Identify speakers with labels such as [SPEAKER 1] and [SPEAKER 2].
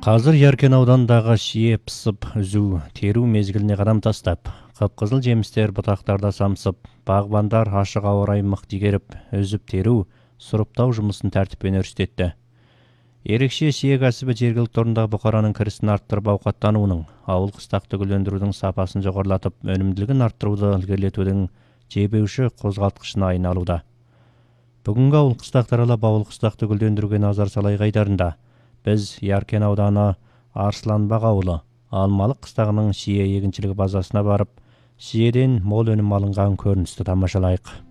[SPEAKER 1] Қазір Яркен аудандағы шие пысып, үзу, теру мезгіліне қадам тастап, қып-қызыл жемістер бұтақтарда самсып, бағбандар ашық ауа райын мықты игеріп, үзіп теру, сұрыптау жұмысын тәртіппен өрістетті. Ерекше шие кәсібі жергілікті орындағы бұқараның кірісін арттырып ауқаттануының, ауыл қыстақты гүлдендірудің сапасын жоғарылатып, өнімділігін арттыруды ілгерілетудің жебеуші қозғалтқышына айналуда. Бүгінгі ауыл қыстақты аралап, ауыл қыстақты гүлдендіруге назар салайық айдарында біз Яркен ауданы Арсланбақ ауылы Алмалық қыстағының шие егіншілігі базасына барып, шиеден мол өнім алынған көріністі тамашалайық.